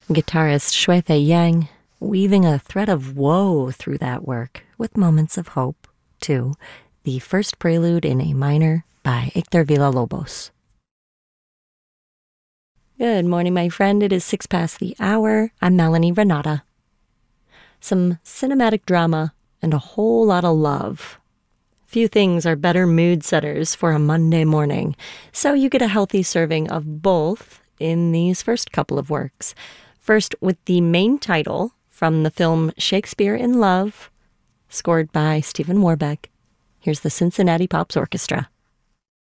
Guitarist Shui Fei Yang weaving a thread of woe through that work with moments of hope, too. The first prelude in A minor by Hector Villa-Lobos. Good morning, my friend. It is 6 past the hour. I'm Melanie Renata. Some cinematic drama and a whole lot of love. Few things are better mood setters for a Monday morning, so you get a healthy serving of both in these first couple of works. First, with the main title from the film Shakespeare in Love, scored by Stephen Warbeck. Here's the Cincinnati Pops Orchestra.